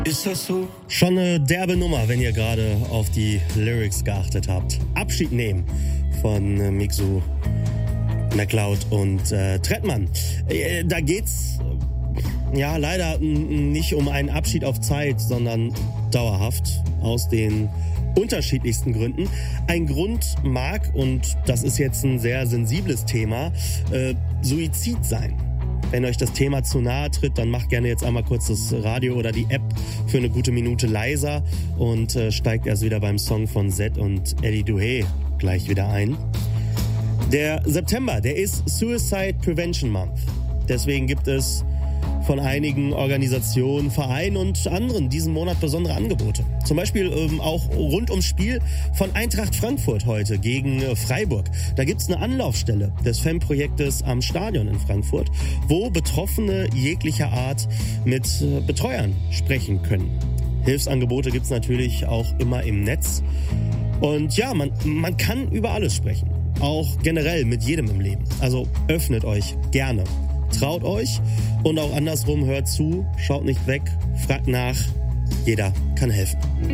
Ist das so? Schon eine derbe Nummer, wenn ihr gerade auf die Lyrics geachtet habt. Abschied nehmen von Mixu, MacLeod und Trettmann. Da geht's ja leider nicht um einen Abschied auf Zeit, sondern dauerhaft aus den unterschiedlichsten Gründen. Ein Grund mag, und das ist jetzt ein sehr sensibles Thema, Suizid sein. Wenn euch das Thema zu nahe tritt, dann macht gerne jetzt einmal kurz das Radio oder die App für eine gute Minute leiser und steigt erst wieder beim Song von Zed und Eddie Duhé gleich wieder ein. Der September, der ist Suicide Prevention Month. Deswegen gibt es von einigen Organisationen, Vereinen und anderen diesen Monat besondere Angebote. Zum Beispiel auch rund ums Spiel von Eintracht Frankfurt heute gegen Freiburg. Da gibt's eine Anlaufstelle des Fanprojektes am Stadion in Frankfurt, wo Betroffene jeglicher Art mit Betreuern sprechen können. Hilfsangebote gibt's natürlich auch immer im Netz. Und ja, man kann über alles sprechen. Auch generell mit jedem im Leben. Also öffnet euch gerne. Traut euch und auch andersrum, hört zu, schaut nicht weg, fragt nach. Jeder kann helfen.